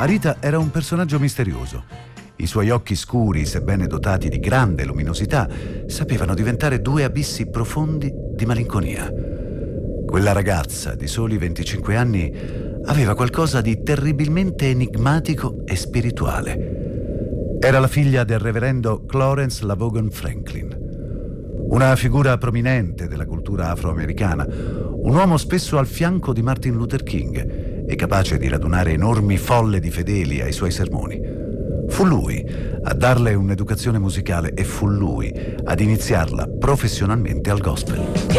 Arita era un personaggio misterioso. I suoi occhi scuri, sebbene dotati di grande luminosità, sapevano diventare due abissi profondi di malinconia. Quella ragazza di soli 25 anni aveva qualcosa di terribilmente enigmatico e spirituale. Era la figlia del reverendo Clarence LaVaughn Franklin, una figura prominente della cultura afroamericana, un uomo spesso al fianco di Martin Luther King e capace di radunare enormi folle di fedeli ai suoi sermoni. Fu lui a darle un'educazione musicale e fu lui ad iniziarla professionalmente al gospel.